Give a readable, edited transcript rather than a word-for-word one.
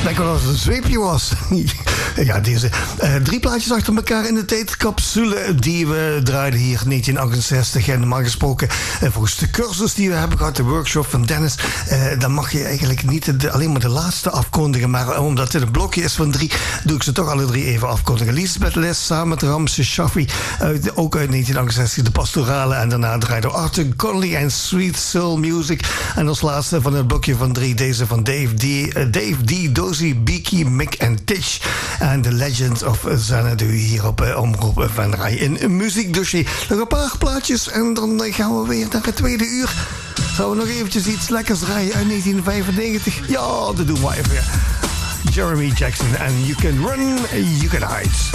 Denk wel dat het een zweepje was. Ja, deze 3 plaatjes achter elkaar in de tijdcapsule die we draaiden hier 1968. En normaal gesproken, volgens de cursus die we hebben gehad, de workshop van Dennis, dan mag je eigenlijk niet alleen maar de laatste afkondigen. Maar omdat dit een blokje is van 3, doe ik ze toch alle 3 even afkondigen. Lisbeth Les samen met Ramses Shaffi, ook uit 1968, de Pastorale. En daarna draaide Arthur Conley en Sweet Soul Music. En als laatste van het blokje van 3, deze van Dave D, Dozy, Beaky, Mick en Tish. En The Legend of Xanadu hier op Omroep Van Rij in Muziekdossier. Nog een paar plaatjes en dan gaan we weer naar het tweede uur. Gaan we nog eventjes iets lekkers draaien uit 1995? Ja, dat doen we even. Jeremy Jackson en You Can Run, You Can Hide.